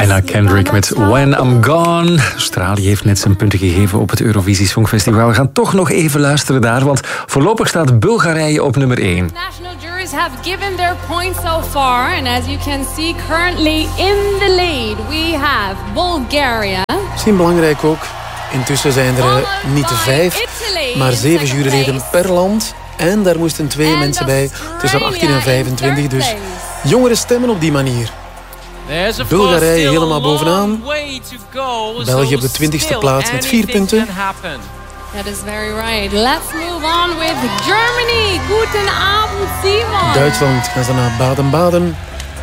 Anna Kendrick met When I'm Gone. Australië heeft net zijn punten gegeven op het Eurovisie Songfestival. We gaan toch nog even luisteren daar, want voorlopig staat Bulgarije op nummer 1. National juries have given their points so far, and as you can see, currently in the lead we have Bulgaria. Misschien belangrijk ook, intussen zijn er niet 5, maar 7 juryleden per land. En daar moesten 2 mensen bij tussen 18 en 25, dus jongeren stemmen op die manier. Bulgarije helemaal bovenaan. België op de 20e plaats met 4 punten. That is very right. Let's move on with Germany. Guten Abend, Simon. Duitsland gaan ze naar Baden-Baden.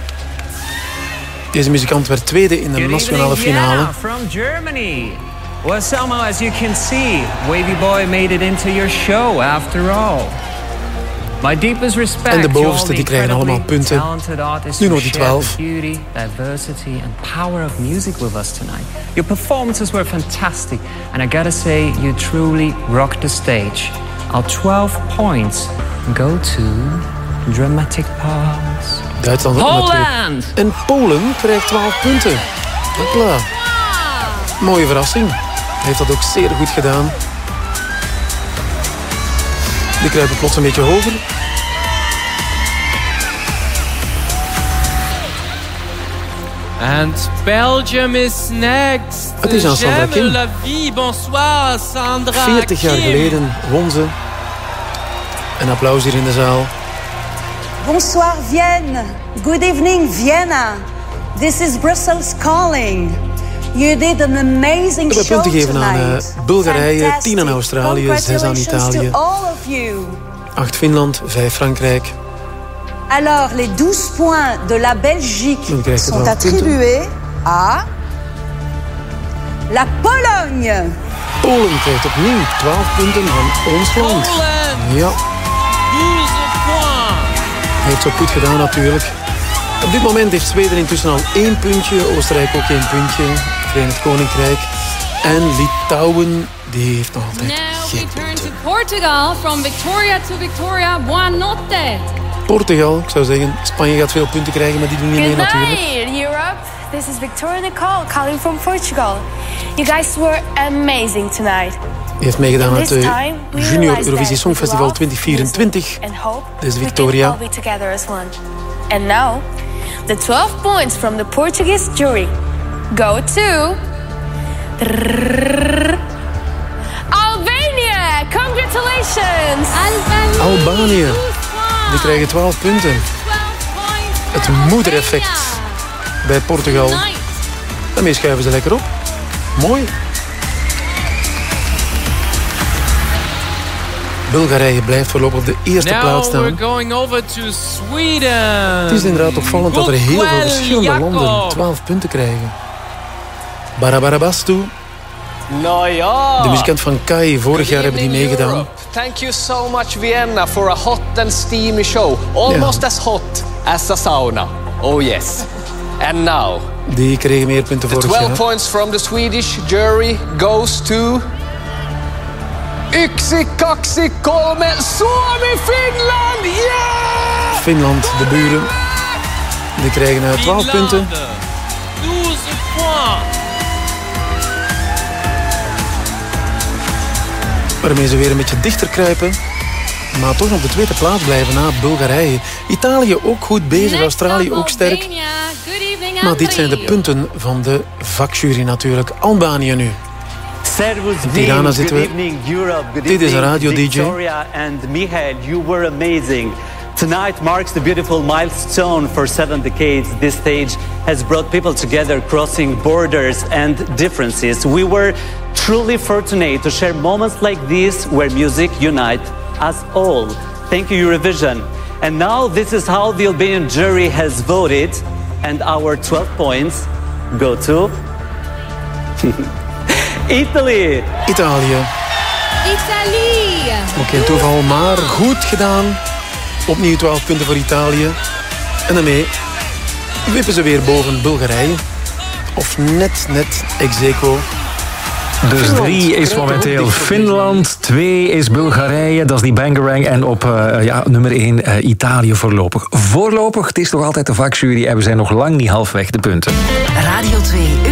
Deze muzikant werd tweede in de nationale finale. From Germany. Well, Selma, as you can see, Wavy Boy made it into your show after all. My deepest respect. En de bovenste die krijgen allemaal punten. Nu nog die 12. Beauty, diversity and power of music with us tonight. Your performances were fantastic, and I gotta say, you truly rocked the stage. Our 12 points go to Dramatic Pause. Duitsland Holland! En Polen krijgt 12 punten. Hopla. Mooie verrassing. Heeft dat ook zeer goed gedaan. Die kruipen plots een beetje hoger. And Belgium is next. Het is aan Sandra Kim. La vie. Bonsoir, Sandra 40 jaar geleden won ze. Een applaus hier in de zaal. Bonsoir Vienne. Good evening Vienna. This is Brussels calling. You did an amazing show punten geven tonight. Aan Bulgarije, 10 aan Australië, 6 aan Italië. 8 Finland, 5 Frankrijk. Alors, les 12 points de la Belgique sont attribués à la Pologne. Polen krijgt opnieuw 12 punten van ons land. Ja. Heeft zo goed gedaan natuurlijk. Op dit moment heeft Zweden intussen al 1 puntje. Oostenrijk ook 1 puntje. Verenigd Koninkrijk. En Litouwen, die heeft nog altijd geen punten. Portugal, from Victoria to Victoria, buonanotte. Portugal, ik zou zeggen, Spanje gaat veel punten krijgen, maar die doen niet mee natuurlijk. Good night, Europe. This is Victoria Nicole calling from Portugal. You guys were amazing tonight. Die heeft meegedaan aan het Junior Eurovisie Songfestival 2024. Dit is Victoria. And now, the 12 points from the Portuguese jury go to Albania. Congratulations! Albanië. Die krijgen 12 punten. Het moedereffect bij Portugal. Daarmee schuiven ze lekker op. Mooi. Bulgarije blijft voorlopig op de eerste plaats staan. Het is inderdaad opvallend dat er heel veel verschillende landen 12 punten krijgen. Barabarabastu. Nou ja. De muzikant van Kai, vorig jaar hebben die meegedaan. Thank you so much Vienna for a hot and steamy show. Almost as hot as a sauna. Oh yes. And now. Die kregen meer punten vorig jaar. 12 points from the Swedish jury goes to Yksi, kaksi, kolme, Suomi, Finland! Yeah! Finland, de buren. Die krijgen 12 punten. 12 points. Waarmee ze weer een beetje dichter kruipen. Maar toch op de tweede plaats blijven na Bulgarije. Italië ook goed bezig, Australië ook sterk. Maar dit zijn de punten van de vakjury natuurlijk. Albanië nu. Tirana zitten we. Dit is een radio-dj. Victoria and Michael, you were amazing. Tonight marks the beautiful milestone for 7 decades. This stage has brought people together, crossing borders and differences. We were truly fortunate to share moments like this where music unites us all. Thank you, Eurovision. And now this is how the Albanian jury has voted. And our 12 points go to Italy. Italië. Ook geen toeval, maar goed gedaan. Opnieuw 12 punten voor Italië. En daarmee wippen ze weer boven Bulgarije. Of net ex aequo. Dus 3 is momenteel Finland, 2 is Bulgarije, dat is die Bangarang. En op nummer 1 Italië voorlopig. Voorlopig, het is nog altijd de vakjury en we zijn nog lang niet halfweg de punten. Radio 2. 2